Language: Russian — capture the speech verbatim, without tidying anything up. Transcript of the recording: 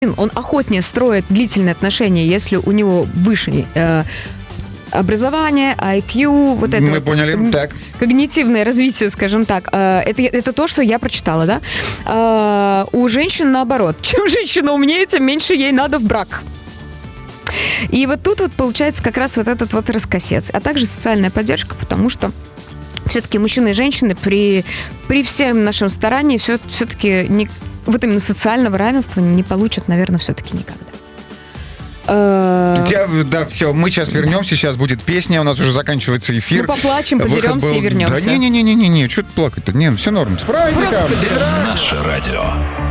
он охотнее строит длительные отношения, если у него выше э, образование, ай кью, вот это Мы вот, поняли, так. когнитивное развитие, скажем так. Э, это, это то, что я прочитала, да? Э, у женщин наоборот. Чем женщина умнее, тем меньше ей надо в брак. И вот тут вот получается как раз вот этот вот раскосец. А также социальная поддержка, потому что все-таки мужчины и женщины при, при всем нашем старании все, все-таки не, вот именно социального равенства не получат, наверное, все-таки никогда. Я, да, все, мы сейчас вернемся, сейчас будет песня, у нас уже заканчивается эфир. Мы поплачем, подеремся был... и вернемся. Да не-не-не-не-не, что ты плакать-то? Не, все норм. С праздником! Наше радио.